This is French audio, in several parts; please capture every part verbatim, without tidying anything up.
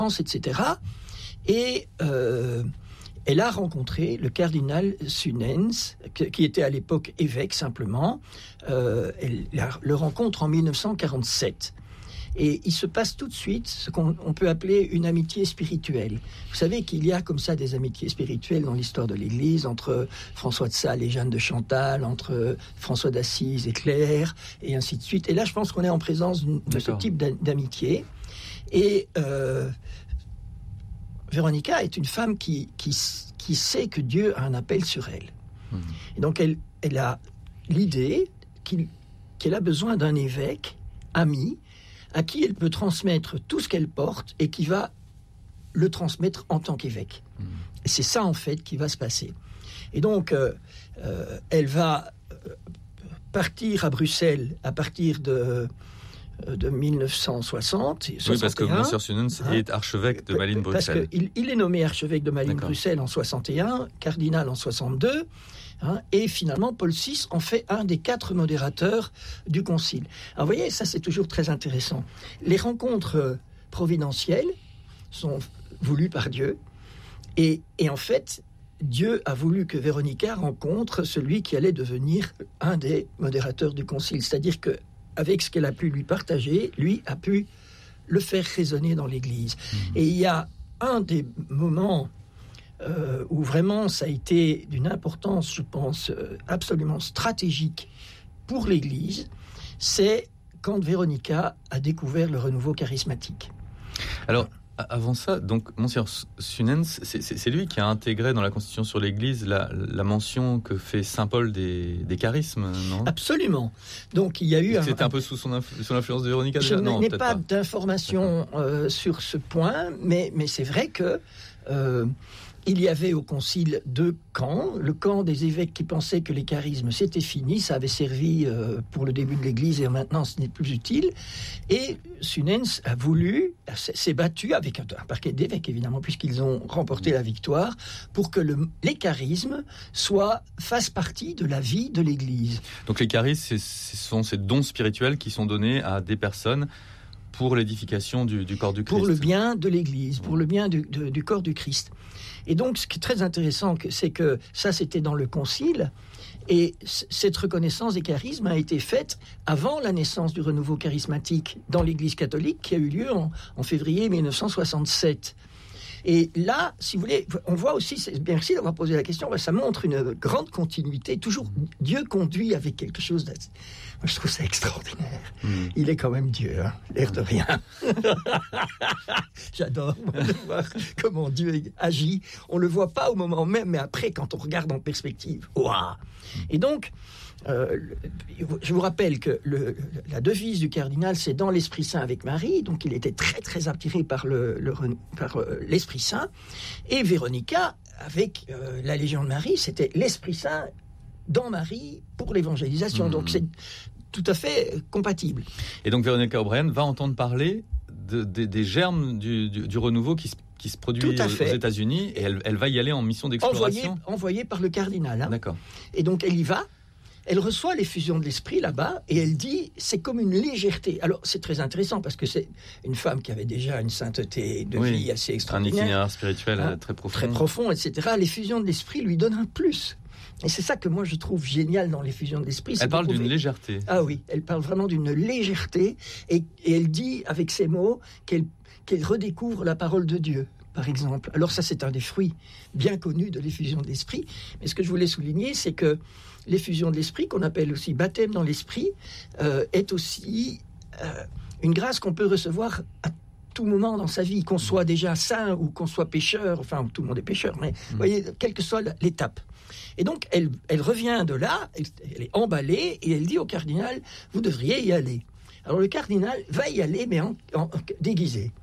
et cetera. Et euh, elle a rencontré le cardinal Sunens, qui était à l'époque évêque simplement. Euh, elle le rencontre en dix-neuf cent quarante-sept. Et il se passe tout de suite ce qu'on on peut appeler une amitié spirituelle. Vous savez qu'il y a comme ça des amitiés spirituelles dans l'histoire de l'Église, entre François de Sales et Jeanne de Chantal, entre François d'Assise et Claire, et ainsi de suite. Et là, je pense qu'on est en présence de D'accord. ce type d'amitié. Et euh, Véronica est une femme qui, qui, qui sait que Dieu a un appel sur elle. Mmh. Et donc, elle, elle a l'idée qu'il, qu'elle a besoin d'un évêque ami, à qui elle peut transmettre tout ce qu'elle porte et qui va le transmettre en tant qu'évêque. Mmh. Et c'est ça, en fait, qui va se passer. Et donc, euh, euh, elle va partir à Bruxelles à partir de, de dix-neuf cent soixante. Oui, soixante et un, parce que Monsieur Sunens hein, est archevêque de Malines-Bruxelles. Parce qu'il il est nommé archevêque de Malines-Bruxelles en soixante et un, cardinal en soixante-deux, hein, et finalement, Paul six en fait un des quatre modérateurs du concile. Alors, vous voyez, ça, c'est toujours très intéressant. Les rencontres providentielles sont voulues par Dieu, et, et en fait, Dieu a voulu que Véronica rencontre celui qui allait devenir un des modérateurs du concile. C'est-à-dire qu'avec ce qu'elle a pu lui partager, lui a pu le faire résonner dans l'Église. Mmh. Et il y a un des moments Euh, où vraiment ça a été d'une importance, je pense, euh, absolument stratégique pour l'Église, c'est quand Véronica a découvert le renouveau charismatique. Alors, avant ça, donc, Monseigneur Sunens, c'est, c'est, c'est lui qui a intégré dans la Constitution sur l'Église la, la mention que fait Saint Paul des, des charismes, non ? Absolument. Donc, il y a eu... C'était un, un peu sous, son influ- sous l'influence de Véronica déjà ? Je non, n'ai pas, pas d'informations euh, sur ce point, mais, mais c'est vrai que... Euh, il y avait au concile deux camps. Le camp des évêques qui pensaient que les charismes c'était fini, ça avait servi euh, pour le début de l'Église et maintenant ce n'est plus utile. Et Sunens a voulu, s'est battu avec un, un paquet d'évêques évidemment, puisqu'ils ont remporté la victoire, pour que le, les charismes soient, fassent partie de la vie de l'Église. Donc les charismes, c'est, ce sont ces dons spirituels qui sont donnés à des personnes pour l'édification du, du corps du Christ. Pour le bien de l'Église, pour le bien du, de, du corps du Christ. Et donc, ce qui est très intéressant, c'est que ça, c'était dans le Concile, et c- cette reconnaissance des charismes a été faite avant la naissance du renouveau charismatique dans l'Église catholique, qui a eu lieu en, en février dix-neuf cent soixante-sept. Et là, si vous voulez, on voit aussi, c'est, merci d'avoir posé la question, ça montre une grande continuité. Toujours, Dieu conduit avec quelque chose de... Moi, je trouve ça extraordinaire. Mmh. Il est quand même Dieu, hein, l'air de rien. J'adore moi, de voir comment Dieu agit. On ne le voit pas au moment même, mais après, quand on regarde en perspective, waouh. Et donc, euh, je vous rappelle que le, la devise du cardinal, c'est dans l'Esprit Saint avec Marie. Donc, il était très, très attiré par, le, le, par euh, l'Esprit Saint. Et Véronica, avec euh, la Légion de Marie, c'était l'Esprit Saint dans Marie pour l'évangélisation. Mmh. Donc, c'est tout à fait compatible. Et donc, Véronica O'Brien va entendre parler de, de, des germes du, du, du renouveau qui se, qui se produit aux, aux États-Unis, et elle, elle va y aller en mission d'exploration. Envoyée, envoyée par le cardinal. Hein. D'accord. Et donc, elle y va. Elle reçoit l'effusion de l'esprit là-bas et elle dit, c'est comme une légèreté. Alors, c'est très intéressant parce que c'est une femme qui avait déjà une sainteté de oui, vie assez extraordinaire. Un itinéraire spirituel hein, très profond. Très profond, et cetera. L'effusion de l'esprit lui donne un plus. Et c'est ça que moi je trouve génial dans l'effusion de l'esprit. Elle parle d'une légèreté. Ah oui, elle parle vraiment d'une légèreté et, et elle dit avec ces mots qu'elle, qu'elle redécouvre la parole de Dieu, par exemple. Alors ça, c'est un des fruits bien connus de l'effusion de l'esprit. Mais ce que je voulais souligner, c'est que l'effusion de l'esprit, qu'on appelle aussi baptême dans l'esprit, euh, est aussi euh, une grâce qu'on peut recevoir à tout moment dans sa vie, qu'on soit déjà saint ou qu'on soit pécheur, enfin tout le monde est pécheur, mais mmh. vous voyez, quelle que soit l'étape. Et donc, elle, elle revient de là, elle, elle est emballée, et elle dit au cardinal, vous devriez y aller. Alors le cardinal va y aller, mais en, en, en déguisé.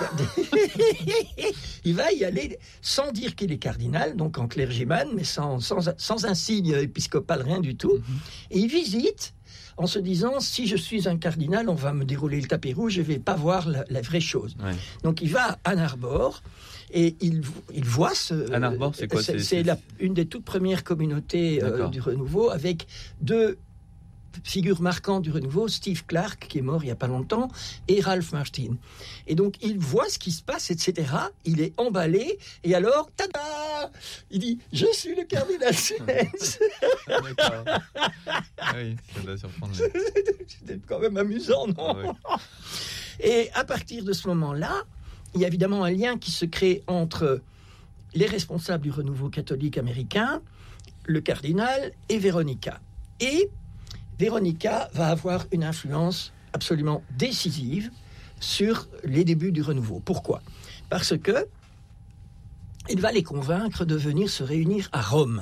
Il va y aller sans dire qu'il est cardinal, donc en clergyman, mais sans, sans, sans un signe épiscopal, rien du tout. Mm-hmm. Et il visite en se disant, si je suis un cardinal, on va me dérouler le tapis rouge, je ne vais pas voir la, la vraie chose. Ouais. Donc il va à Ann Arbor, et il, il voit ce... Ann Arbor, c'est quoi ? C'est, c'est, c'est, c'est... La, une des toutes premières communautés euh, du renouveau, avec deux figures marquantes du renouveau, Steve Clark, qui est mort il n'y a pas longtemps, et Ralph Martin. Et donc, il voit ce qui se passe, et cetera. Il est emballé, et alors, tada, il dit « Je suis le cardinal Sunens !» D'accord. Ah oui, ça doit surprendre. C'était quand même amusant, non? Ah oui. Et à partir de ce moment-là, il y a évidemment un lien qui se crée entre les responsables du renouveau catholique américain, le cardinal et Véronica. Et Véronica va avoir une influence absolument décisive sur les débuts du renouveau. Pourquoi ? Parce que il va les convaincre de venir se réunir à Rome,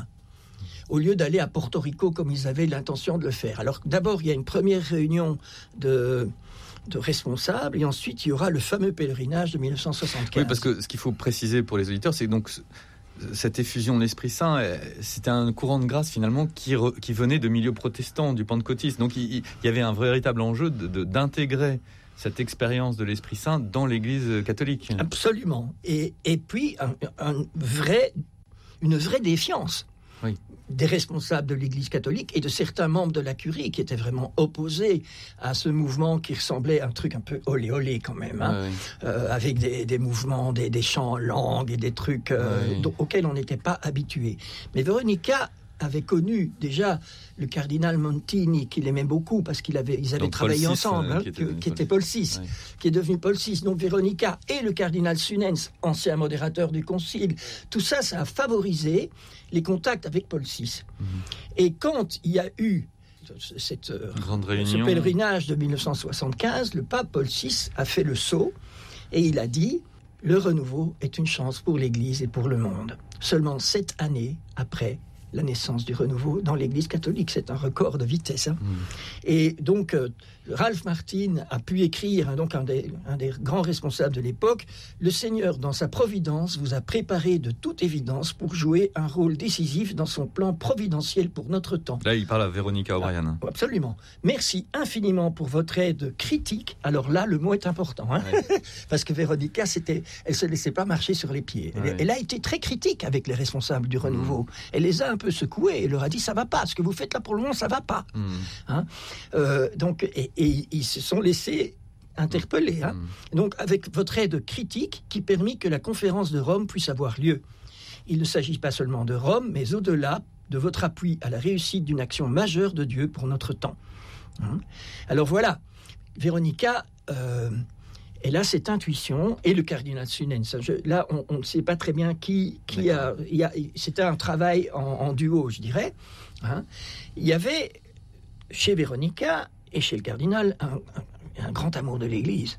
au lieu d'aller à Porto Rico comme ils avaient l'intention de le faire. Alors d'abord, il y a une première réunion de, de responsables, et ensuite il y aura le fameux pèlerinage de dix-neuf cent soixante-quinze. Oui, parce que ce qu'il faut préciser pour les auditeurs, c'est que donc cette effusion de l'Esprit Saint, c'était un courant de grâce finalement qui, re, qui venait de milieux protestants, du pentecôtisme. Donc il, il y avait un véritable enjeu de, de, d'intégrer cette expérience de l'Esprit Saint dans l'Église catholique. Absolument. Et, et puis un, un vrai, une vraie défiance. Oui. Des responsables de l'Église catholique et de certains membres de la curie qui étaient vraiment opposés à ce mouvement qui ressemblait à un truc un peu olé olé quand même, hein, ouais, oui. euh, avec des, des mouvements, des, des chants en langue et des trucs euh, ouais. auxquels on n'était pas habitué. Mais Véronica avait connu déjà le cardinal Montini, qu'il aimait beaucoup parce qu'ils avaient, ils avaient Donc travaillé Paul ensemble, hein, qui, était, qui était Paul six, ouais. qui est devenu Paul six. Donc Véronica et le cardinal Sunens, ancien modérateur du concile, tout ça, ça a favorisé les contacts avec Paul six. Mmh. Et quand il y a eu cette, grande réunion, ce pèlerinage de dix-neuf cent soixante-quinze, le pape Paul six a fait le saut et il a dit « Le renouveau est une chance pour l'Église et pour le monde ». Seulement sept années après la naissance du renouveau dans l'Église catholique. C'est un record de vitesse. Hein. Mmh. Et donc, euh, Ralph Martin a pu écrire, hein, donc un des, un des grands responsables de l'époque, « Le Seigneur, dans sa providence, vous a préparé de toute évidence pour jouer un rôle décisif dans son plan providentiel pour notre temps. » Là, il parle à Véronica O'Brien. Ah, absolument. Merci infiniment pour votre aide critique. Alors là, le mot est important. Hein, ouais. Parce que Véronica, c'était, elle ne se laissait pas marcher sur les pieds. Elle, ouais. elle a été très critique avec les responsables du renouveau. Mmh. Elle les a un peu secoués et leur a dit « Ça ne va pas. Ce que vous faites là pour le moment, ça ne va pas. Mmh. » hein, euh, donc, et, et ils se sont laissés interpeller. Hein. Mmh. Donc, avec votre aide critique qui permit que la conférence de Rome puisse avoir lieu. Il ne s'agit pas seulement de Rome, mais au-delà de votre appui à la réussite d'une action majeure de Dieu pour notre temps. Hein. Alors voilà, Véronica, euh, elle a cette intuition, et le cardinal Sunens. Je, là, on ne sait pas très bien qui, qui a, il y a... C'était un travail en, en duo, je dirais. Hein. Il y avait, chez Véronica et chez le cardinal, un, un, un grand amour de l'Église,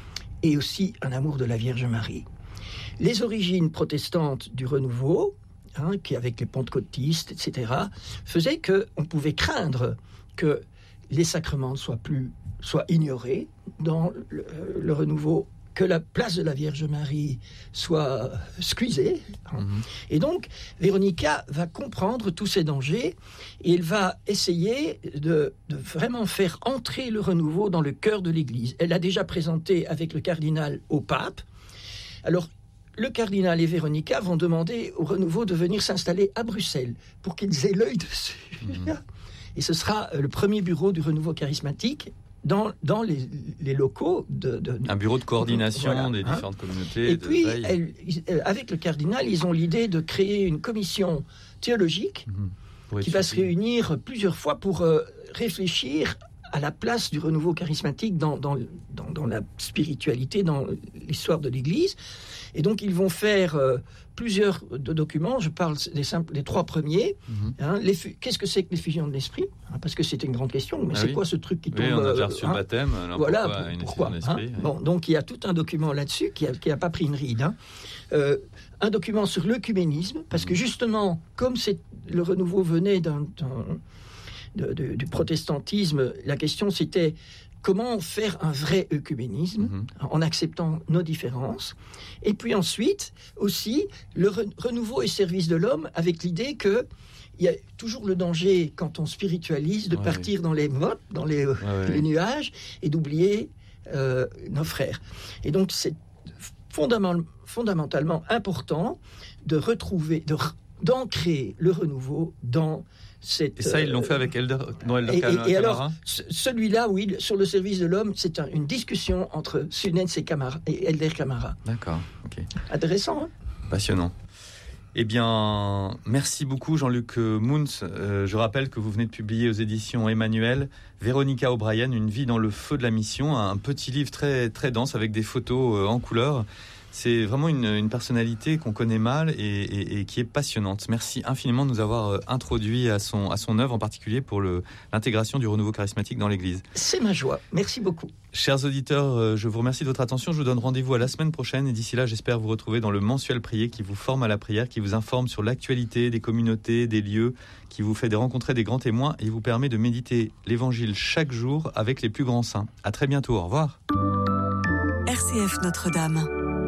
et aussi un amour de la Vierge Marie. Les origines protestantes du renouveau, hein, qui avec les pentecôtistes, et cetera, faisaient qu'on pouvait craindre que les sacrements soient, plus, soient ignorés dans le, le renouveau, que la place de la Vierge Marie soit squeezée. Hein. Mm-hmm. Et donc, Véronica va comprendre tous ces dangers et elle va essayer de, de vraiment faire entrer le renouveau dans le cœur de l'Église. Elle l'a déjà présenté avec le cardinal au pape. Alors, le cardinal et Véronica vont demander au renouveau de venir s'installer à Bruxelles pour qu'ils aient l'œil dessus. Mmh. Et ce sera le premier bureau du renouveau charismatique dans, dans les, les locaux de, de... Un bureau de coordination voilà, des hein. différentes communautés. Et de puis, elle, avec le cardinal, ils ont l'idée de créer une commission théologique mmh. qui va se réunir plusieurs fois pour euh, réfléchir à la place du renouveau charismatique dans, dans, dans, dans la spiritualité, dans l'histoire de l'Église. Et donc, ils vont faire euh, plusieurs de documents. Je parle des, simples, des trois premiers. Mm-hmm. Hein, les, qu'est-ce que c'est que l'effusion de l'esprit, hein, parce que c'était une grande question. Mais ah c'est oui. quoi ce truc qui tombe oui, on a déjà reçu hein, le baptême. Alors voilà, pourquoi, pour, une pourquoi effusion hein, de l'esprit, bon, donc, il y a tout un document là-dessus qui n'a pas pris une ride. Hein. Euh, un document sur l'œcuménisme, parce mm-hmm. que justement, comme c'est, le renouveau venait d'un... d'un De, de, du protestantisme, la question c'était comment faire un vrai œcuménisme mmh. en acceptant nos différences. Et puis ensuite, aussi, le re- renouveau et service de l'homme avec l'idée que il y a toujours le danger, quand on spiritualise, de ouais, partir oui. dans les mottes, dans les, ouais, les ouais. nuages, et d'oublier euh, nos frères. Et donc, c'est fondamentalement, fondamentalement important de retrouver... De d'ancrer le renouveau dans cette... Et ça, ils l'ont fait avec Elder, dans Elder et, Camara. et, et alors, celui-là, oui, sur le service de l'homme, c'est un, une discussion entre Sunens et, Camara, et Elder Camara. D'accord, ok. Intéressant, hein? Passionnant. Eh bien, merci beaucoup Jean-Luc Mouns. Euh, je rappelle que vous venez de publier aux éditions Emmanuel Véronica O'Brien, Une vie dans le feu de la mission, un petit livre très, très dense avec des photos euh, en couleur. C'est vraiment une, une personnalité qu'on connaît mal et, et, et qui est passionnante. Merci infiniment de nous avoir introduit à son, à son œuvre, en particulier pour le, l'intégration du renouveau charismatique dans l'Église. C'est ma joie. Merci beaucoup. Chers auditeurs, je vous remercie de votre attention. Je vous donne rendez-vous à la semaine prochaine. Et d'ici là, j'espère vous retrouver dans le mensuel prier qui vous forme à la prière, qui vous informe sur l'actualité des communautés, des lieux, qui vous fait rencontrer des grands témoins et vous permet de méditer l'Évangile chaque jour avec les plus grands saints. À très bientôt. Au revoir. R C F Notre-Dame.